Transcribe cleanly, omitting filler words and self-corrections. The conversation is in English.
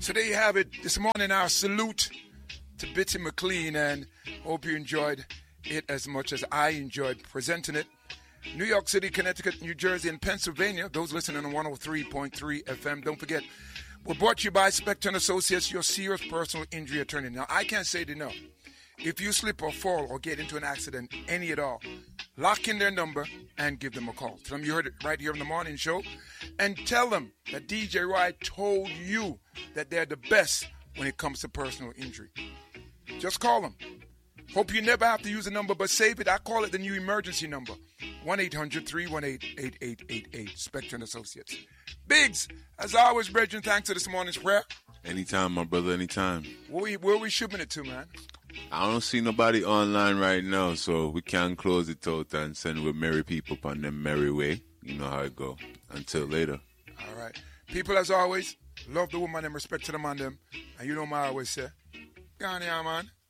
So there you have it. This morning, our salute to Bitsy McLean, and hope you enjoyed it as much as I enjoyed presenting it. New York City, Connecticut, New Jersey, and Pennsylvania. Those listening on 103.3 FM. Don't forget, we're brought to you by Spectrum Associates, your serious personal injury attorney. Now, I can't say it enough. If you slip or fall or get into an accident, any at all, lock in their number and give them a call. Tell them you heard it right here on the morning show. And tell them that DJ Roy told you that they're the best when it comes to personal injury. Just call them. Hope you never have to use the number, but save it. I call it the new emergency number. 1-800-318-8888. Spectrum Associates. Biggs, as always, brethren, thanks for this morning's prayer. Anytime, my brother, anytime. Where we shipping it to, man? I don't see nobody online right now, so we can close it out and send with merry people upon them merry way. You know how it go. Until later. All right. People, as always, love the woman and respect to the man them. And you know what I always say. Go on here, man.